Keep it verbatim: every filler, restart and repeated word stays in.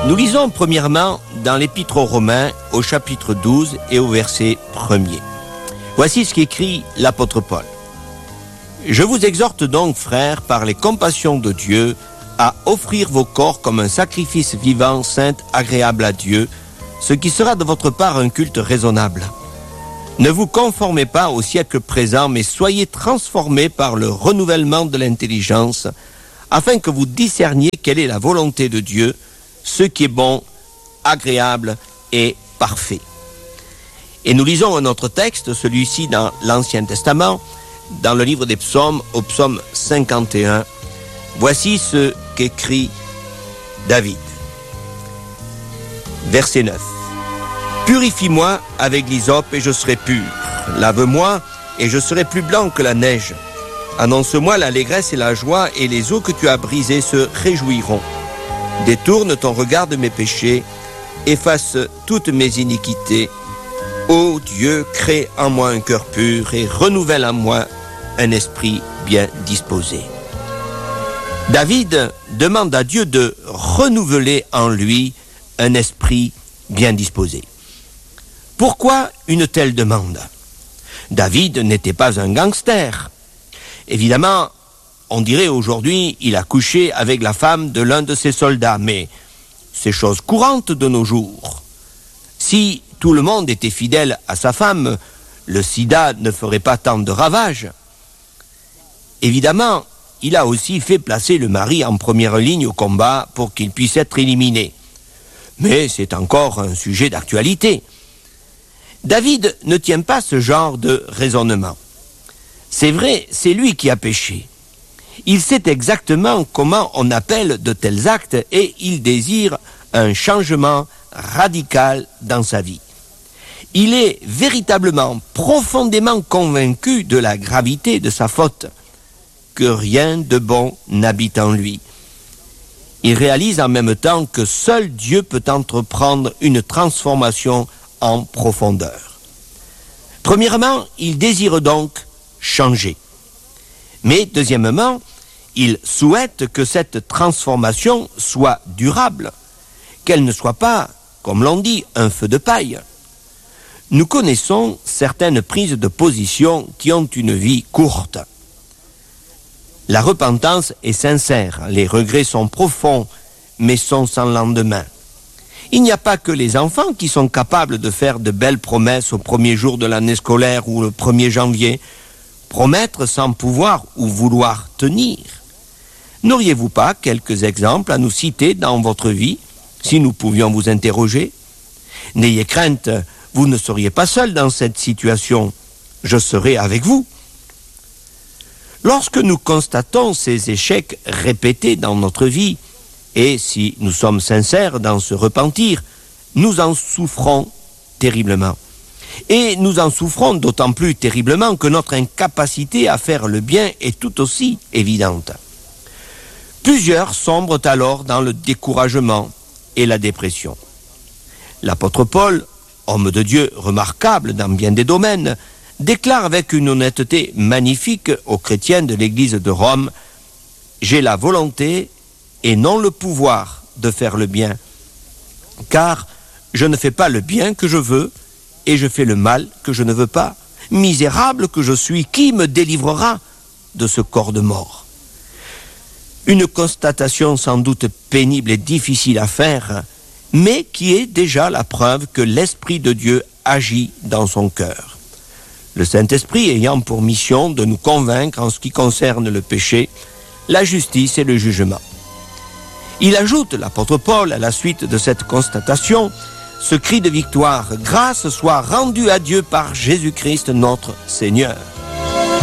Nous lisons premièrement dans l'Épître aux Romains au chapitre douze et au verset premier. Voici ce qu'écrit l'apôtre Paul. « Je vous exhorte donc, frères, par les compassions de Dieu, à offrir vos corps comme un sacrifice vivant, saint, agréable à Dieu, ce qui sera de votre part un culte raisonnable. Ne vous conformez pas au siècle présent, mais soyez transformés par le renouvellement de l'intelligence, afin que vous discerniez quelle est la volonté de Dieu, ce qui est bon, agréable et parfait. » Et nous lisons un autre texte, celui-ci dans l'Ancien Testament, dans le livre des psaumes, au psaume cinquante et un. Voici ce qu'écrit David. Verset neuf. « Purifie-moi avec l'hysope et je serai pur. Lave-moi et je serai plus blanc que la neige. Annonce-moi l'allégresse et la joie, et les eaux que tu as brisées se réjouiront. Détourne ton regard de mes péchés, efface toutes mes iniquités. Ô Dieu, crée en moi un cœur pur et renouvelle en moi un esprit bien disposé. » David demande à Dieu de renouveler en lui un esprit bien disposé. Pourquoi une telle demande ? David n'était pas un gangster. Évidemment, on dirait aujourd'hui, il a couché avec la femme de l'un de ses soldats, mais c'est chose courante de nos jours. Si tout le monde était fidèle à sa femme, le sida ne ferait pas tant de ravages. Évidemment, il a aussi fait placer le mari en première ligne au combat pour qu'il puisse être éliminé. Mais c'est encore un sujet d'actualité. David ne tient pas ce genre de raisonnement. C'est vrai, c'est lui qui a péché. Il sait exactement comment on appelle de tels actes et il désire un changement radical dans sa vie. Il est véritablement, profondément convaincu de la gravité de sa faute, que rien de bon n'habite en lui. Il réalise en même temps que seul Dieu peut entreprendre une transformation en profondeur. Premièrement, il désire donc changer. Mais deuxièmement, il souhaite que cette transformation soit durable, qu'elle ne soit pas, comme l'on dit, un feu de paille. Nous connaissons certaines prises de position qui ont une vie courte. La repentance est sincère, les regrets sont profonds, mais sont sans lendemain. Il n'y a pas que les enfants qui sont capables de faire de belles promesses au premier jour de l'année scolaire ou le premier janvier, promettre sans pouvoir ou vouloir tenir. N'auriez-vous pas quelques exemples à nous citer dans votre vie, si nous pouvions vous interroger ? N'ayez crainte, vous ne seriez pas seul dans cette situation, je serai avec vous. Lorsque nous constatons ces échecs répétés dans notre vie, et si nous sommes sincères dans ce repentir, nous en souffrons terriblement. Et nous en souffrons d'autant plus terriblement que notre incapacité à faire le bien est tout aussi évidente. Plusieurs sombrent alors dans le découragement et la dépression. L'apôtre Paul, homme de Dieu remarquable dans bien des domaines, déclare avec une honnêteté magnifique aux chrétiens de l'Église de Rome « J'ai la volonté et non le pouvoir de faire le bien, car je ne fais pas le bien que je veux, et je fais le mal que je ne veux pas. Misérable que je suis, qui me délivrera de ce corps de mort ?» Une constatation sans doute pénible et difficile à faire, mais qui est déjà la preuve que l'Esprit de Dieu agit dans son cœur. Le Saint-Esprit ayant pour mission de nous convaincre en ce qui concerne le péché, la justice et le jugement. Il ajoute, l'apôtre Paul, à la suite de cette constatation, ce cri de victoire, « Grâce soit rendue à Dieu par Jésus-Christ notre Seigneur ».